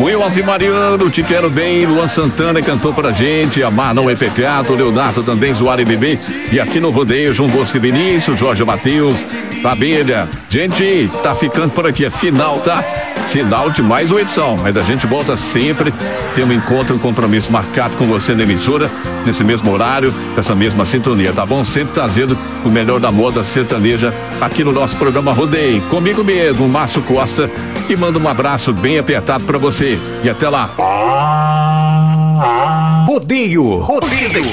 Wilson Mariano, Te Quero Bem, Luan Santana cantou pra gente, Amar Não é Pecado, Leonardo também, Zoara e Bebê. E aqui no Rodeio, João Bosco e Vinícius, Jorge Matheus, Abelha. Gente, tá ficando por aqui, é final, tá? Final de mais uma edição, mas a gente volta sempre, tem um encontro, um compromisso marcado com você na emissora, nesse mesmo horário, nessa mesma sintonia, tá bom? Sempre trazendo o melhor da moda sertaneja aqui no nosso programa Rodeio. Comigo mesmo, Márcio Costa, e manda um abraço bem apertado pra você. E até lá. Rodeio 87,9.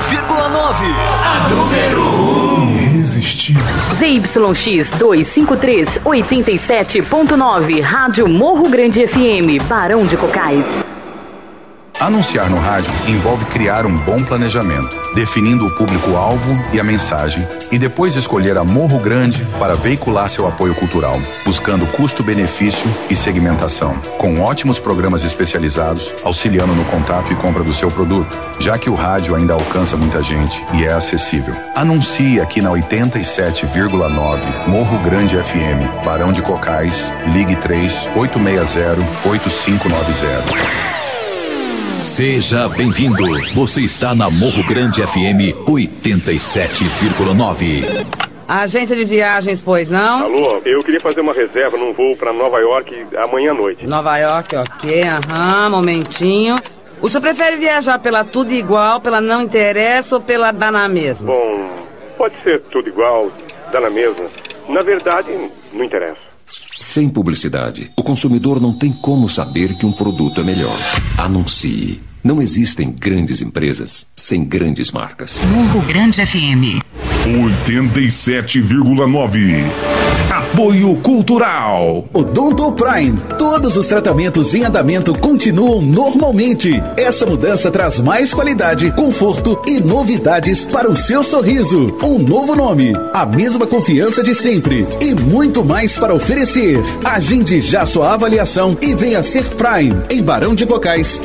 A número 1. Irresistível. ZYX 253 87.9. Rádio Morro Grande FM, Barão de Cocais. Anunciar no rádio envolve criar um bom planejamento, definindo o público-alvo e a mensagem, e depois escolher a Morro Grande para veicular seu apoio cultural, buscando custo-benefício e segmentação, com ótimos programas especializados, auxiliando no contato e compra do seu produto, já que o rádio ainda alcança muita gente e é acessível. Anuncie aqui na 87,9 Morro Grande FM, Barão de Cocais, ligue 3-860-8590. Seja bem-vindo. Você está na Morro Grande FM 87,9. Agência de viagens, pois não? Alô, eu queria fazer uma reserva num voo para Nova York amanhã à noite. Nova York, ok, momentinho. O senhor prefere viajar pela Tudo Igual, pela Não Interessa ou pela Dá na Mesma? Bom, pode ser tudo igual, dá na mesma. Na verdade, não interessa. Sem publicidade, o consumidor não tem como saber que um produto é melhor. Anuncie. Não existem grandes empresas sem grandes marcas. Morro Grande FM 87,9. Apoio Cultural. Odonto Prime. Todos os tratamentos em andamento continuam normalmente. Essa mudança traz mais qualidade, conforto e novidades para o seu sorriso. Um novo nome, a mesma confiança de sempre e muito mais para oferecer. Agende já sua avaliação e venha ser Prime. Em Barão de Cocais,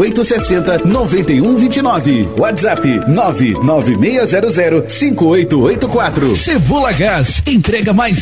3860-9129. WhatsApp 99600-5884. Cebola Gás. Entrega mais